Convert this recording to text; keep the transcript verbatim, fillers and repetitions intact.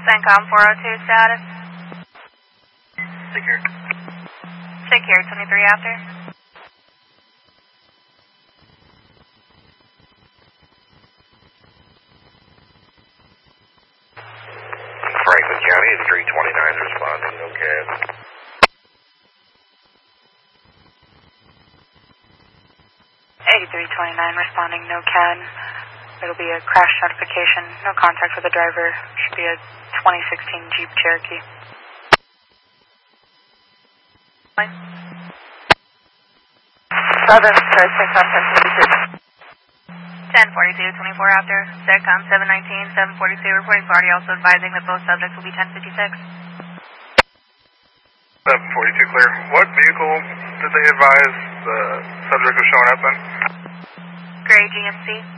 CENTCOM four oh two status. Secure. Secure, twenty-three after. Franklin County is three twenty-nine responding, no cab. eighty-three twenty-nine responding, no C A D. It'll be a crash notification, no contact with the driver. Should be a twenty sixteen Jeep Cherokee. Seven, sorry, CENTCOM ten forty-two. ten forty-two, twenty-four after. CENTCOM seven nineteen, seven forty-two, reporting party, also advising that both subjects will be ten fifty-six. seven forty-two clear. What vehicle did they advise the subject was showing up in? Gray G M C.